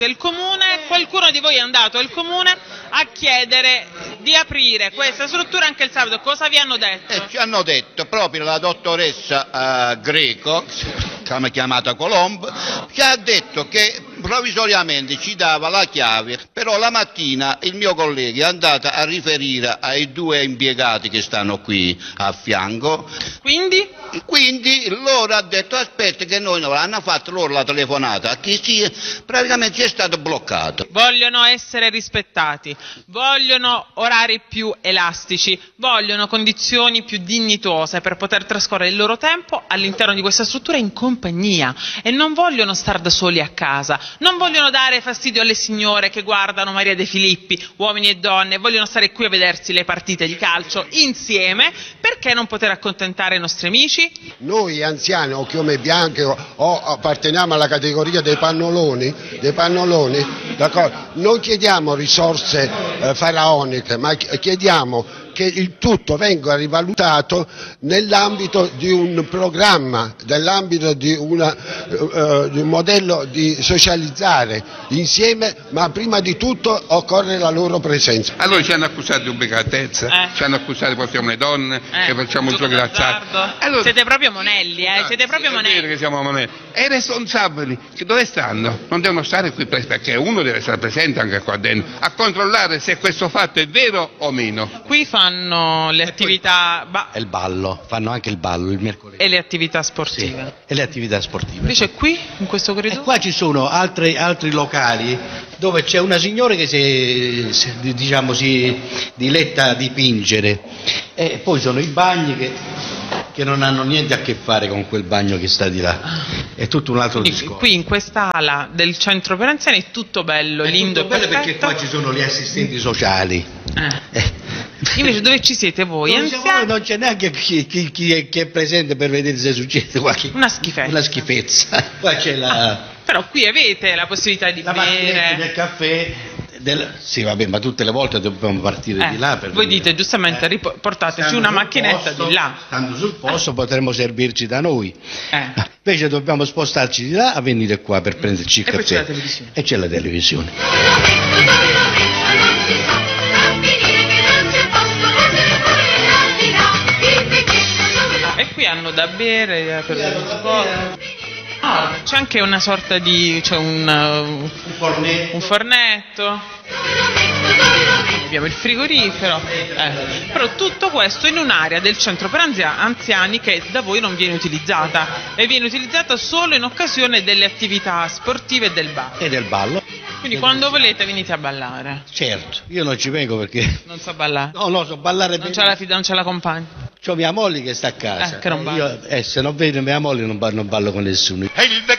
del comune, qualcuno di voi è andato al comune a chiedere di aprire questa struttura anche il sabato. Cosa vi hanno detto? Ci hanno detto proprio la dottoressa Greco, chiamata Colombo, ci ha detto che provvisoriamente ci dava la chiave, però la mattina il mio collega è andato a riferire ai 2 impiegati che stanno qui a fianco. Quindi loro ha detto aspetta che noi non hanno fatto loro la telefonata, che praticamente ci è stato bloccato. Vogliono essere rispettati, vogliono orari più elastici, vogliono condizioni più dignitose per poter trascorrere il loro tempo all'interno di questa struttura in compagnia e non vogliono star da soli a casa, non vogliono dare fastidio alle signore che guardano Maria De Filippi, uomini e donne, vogliono stare qui a vedersi le partite di calcio insieme. Perché non poter accontentare i nostri amici? Noi anziani o come bianchi o apparteniamo alla categoria dei pannoloni, non chiediamo risorse faraoniche, ma chiediamo che il tutto venga rivalutato nell'ambito di un programma, nell'ambito di un modello di socializzare insieme, ma prima di tutto occorre la loro presenza. Allora ci hanno accusato di ubicatezza, ci hanno accusato che portiamo le donne, che facciamo un gioco d'azzardo. Allora, siete proprio monelli, siete proprio monelli. Che siamo monelli. E i responsabili, che dove stanno? Non devono stare qui perché uno deve stare presente anche qua dentro, a controllare se questo fatto è vero o meno. Qui fanno le attività e il ballo, fanno anche il ballo il mercoledì. E le attività sportive. Sì, e le attività sportive. Invece qui, in questo corridoio? E qua ci sono altri locali dove c'è una signora che si diletta a dipingere e poi sono i bagni che non hanno niente a che fare con quel bagno che sta di là, è tutto un altro discorso. Qui in quest'ala del centro per anziani è tutto bello, lindo e perfetto. Perché qua ci sono gli assistenti sociali. Invece dove ci siete voi? Non c'è neanche chi è presente per vedere se succede qualche... Una schifezza. Qua c'è Però qui avete la possibilità di bere del caffè. Sì, vabbè, ma tutte le volte dobbiamo partire di là. Voi dite giustamente portateci una macchinetta di là. Stando sul posto potremmo servirci da noi. Invece dobbiamo spostarci di là a venire qua per prenderci il caffè. Poi c'è la televisione. E c'è la televisione. E qui hanno da bere per c'è anche una sorta di un fornetto. Abbiamo il frigorifero, però tutto questo in un'area del centro per anziani che da voi non viene utilizzata e viene utilizzata solo in occasione delle attività sportive e del bar. E del ballo. Quindi quando volete venite a ballare. Certo, io non ci vengo perché... Non so ballare? No, so ballare bene. Non c'è la compagna? C'ho mia moglie che sta a casa. Che non balla. Se non vedo mia moglie non ballo con nessuno.